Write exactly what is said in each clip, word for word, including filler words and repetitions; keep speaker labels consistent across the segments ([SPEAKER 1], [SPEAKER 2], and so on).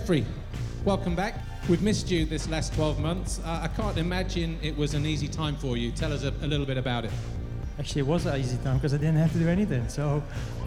[SPEAKER 1] Jeffrey, welcome back. We've missed you this last twelve months. Uh, I can't imagine it was an easy time for you. Tell us a, a little bit about it.
[SPEAKER 2] Actually, it was an easy time because I didn't have to do anything, so...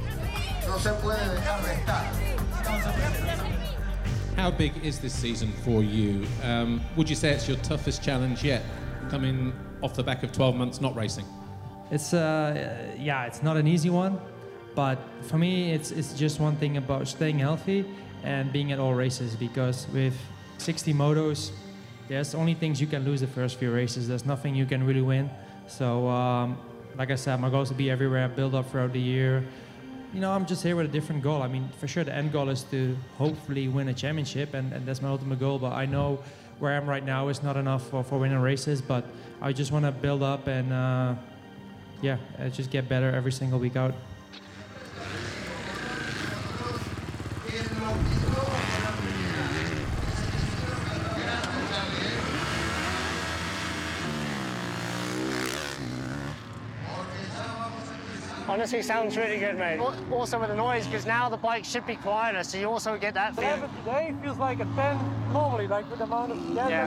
[SPEAKER 1] How big is this season for you? Um, would you say it's your toughest challenge yet, coming off the back of twelve months not racing?
[SPEAKER 2] It's, uh, yeah, it's not an easy one, but for me, it's, it's just one thing about staying healthy and being at all races, because with sixty motos, there's only things you can lose the first few races. There's nothing you can really win. So, um, like I said, my goal is to be everywhere, build up throughout the year. You know, I'm just here with a different goal. I mean, for sure, the end goal is to hopefully win a championship, and, and that's my ultimate goal. But I know where I am right now is not enough for, for winning races, but I just want to build up and, uh, yeah, uh, just get better every single week out.
[SPEAKER 3] Honestly, sounds really good, mate. Also with the noise, because now the bike should be quieter, so you also get that feeling.
[SPEAKER 4] But today feels like a ten normally, like with the amount of gas.
[SPEAKER 3] Yeah.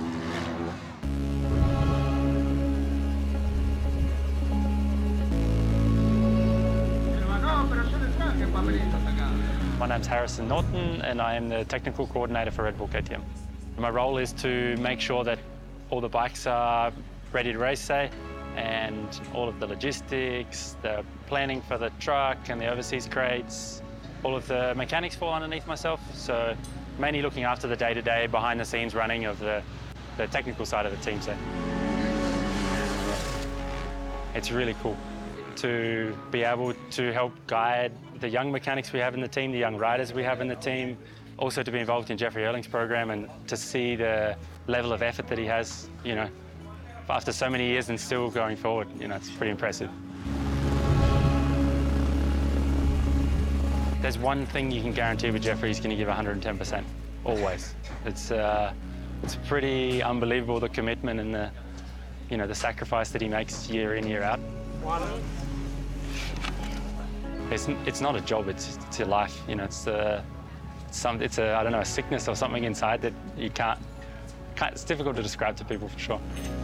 [SPEAKER 5] My name's Harrison Norton, and I am the technical coordinator for Red Bull K T M. My role is to make sure that all the bikes are ready to race, say, and all of the logistics, the planning for the truck and the overseas crates, all of the mechanics fall underneath myself. So mainly looking after the day-to-day, behind-the-scenes running of the, the technical side of the team. So it's really cool to be able to help guide the young mechanics we have in the team, the young riders we have in the team, also to be involved in Jeffrey Erling's program and to see the level of effort that he has, you know, after so many years and still going forward. You know, it's pretty impressive. There's one thing you can guarantee with Jeffrey, he's going to give one hundred ten percent, always. It's, uh, it's pretty unbelievable, the commitment and the, you know, the sacrifice that he makes year in, year out. It's, it's not a job, it's, it's your life. You know, it's, uh, some, it's a, I don't know, a sickness or something inside that you can't, can't, it's difficult to describe to people for sure.